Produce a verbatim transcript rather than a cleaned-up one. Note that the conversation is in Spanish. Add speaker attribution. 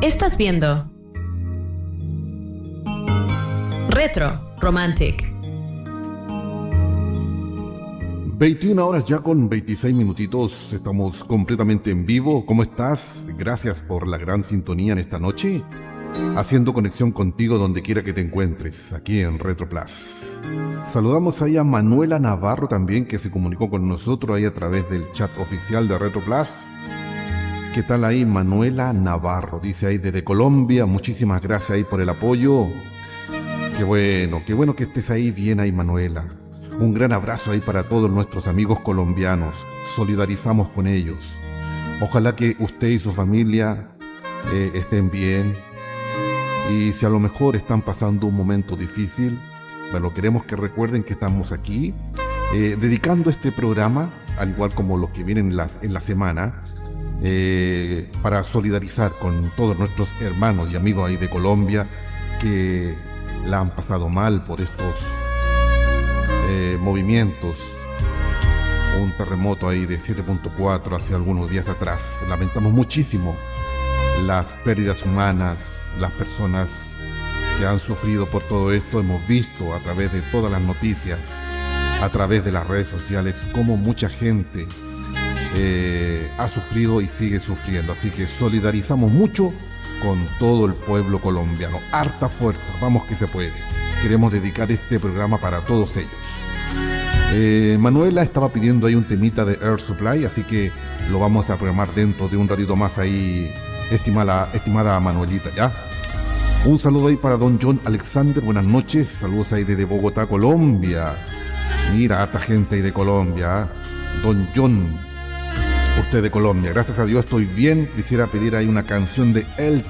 Speaker 1: Estás viendo Retro Romantic.
Speaker 2: veintiuna horas ya con veintiséis minutitos, estamos completamente en vivo. ¿Cómo estás? Gracias por la gran sintonía en esta noche, haciendo conexión contigo donde quiera que te encuentres, aquí en Retro Plus. Saludamos ahí a Manuela Navarro también, que se comunicó con nosotros ahí a través del chat oficial de Retro Plus. ¿Qué tal ahí, Manuela Navarro? Dice ahí desde Colombia, muchísimas gracias ahí por el apoyo. Qué bueno, qué bueno que estés ahí bien ahí, Manuela. Un gran abrazo ahí para todos nuestros amigos colombianos. Solidarizamos con ellos. Ojalá que usted y su familia eh, estén bien. Y si a lo mejor están pasando un momento difícil, bueno, queremos que recuerden que estamos aquí eh, dedicando este programa, al igual como los que vienen en, las, en la semana, eh, para solidarizar con todos nuestros hermanos y amigos ahí de Colombia que la han pasado mal por estos Eh, movimientos. Un terremoto ahí de siete punto cuatro hace algunos días atrás. Lamentamos muchísimo las pérdidas humanas, las personas que han sufrido por todo esto. Hemos visto a través de todas las noticias, a través de las redes sociales, cómo mucha gente eh, ha sufrido y sigue sufriendo. Así que solidarizamos mucho con todo el pueblo colombiano. Harta fuerza, vamos que se puede. Queremos dedicar este programa para todos ellos. Eh, Manuela estaba pidiendo ahí un temita de Air Supply, así que lo vamos a programar dentro de un ratito más ahí, estimada, estimada Manuelita, ¿ya? Un saludo ahí para don John Alexander, buenas noches, saludos ahí desde Bogotá, Colombia. Mira, harta gente ahí de Colombia, ¿eh? Don John, usted de Colombia, gracias a Dios estoy bien. Quisiera pedir ahí una canción de El